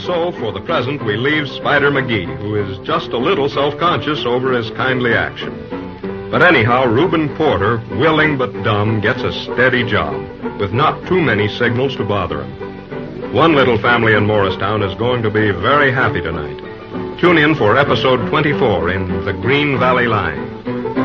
So, for the present, we leave Spider McGee, who is just a little self-conscious over his kindly action. But anyhow, Reuben Porter, willing but dumb, gets a steady job, with not too many signals to bother him. One little family in Morristown is going to be very happy tonight. Tune in for episode 24 in The Green Valley Line.